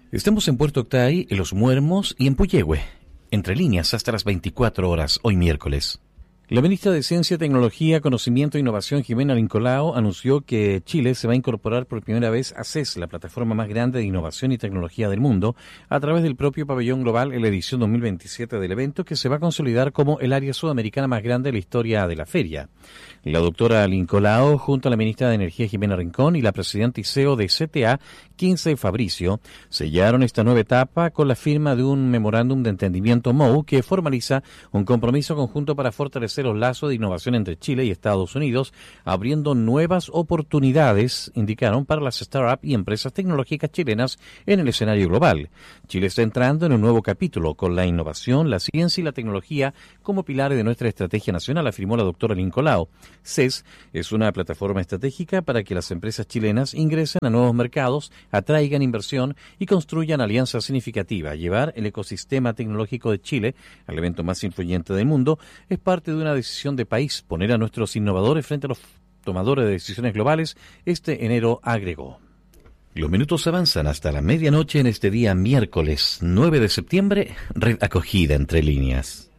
Estamos en Puerto Octay, en Los Muermos y en Puyehue. Entre líneas hasta las 24 horas, hoy miércoles. La ministra de Ciencia, Tecnología, Conocimiento e Innovación, Jimena Rincolao, anunció que Chile se va a incorporar por primera vez a CES, la plataforma más grande de innovación y tecnología del mundo, a través del propio pabellón global en la edición 2027 del evento, que se va a consolidar como el área sudamericana más grande de la historia de la feria. La doctora Rincolao, junto a la ministra de Energía, Jimena Rincón, y la presidenta y CEO de CTA, Quince Fabricio, sellaron esta nueva etapa con la firma de un memorándum de entendimiento MOU que formaliza un compromiso conjunto para fortalecer los lazos de innovación entre Chile y Estados Unidos, abriendo nuevas oportunidades, indicaron, para las startups y empresas tecnológicas chilenas en el escenario global. Chile está entrando en un nuevo capítulo con la innovación, la ciencia y la tecnología como pilares de nuestra estrategia nacional, afirmó la doctora Rincolao. CES es una plataforma estratégica para que las empresas chilenas ingresen a nuevos mercados, atraigan inversión y construyan alianzas significativas. Llevar el ecosistema tecnológico de Chile al evento más influyente del mundo es parte de una decisión de país, poner a nuestros innovadores frente a los tomadores de decisiones globales, este enero agregó. Los minutos avanzan hasta la medianoche en este día miércoles 9 de septiembre, red acogida entre líneas.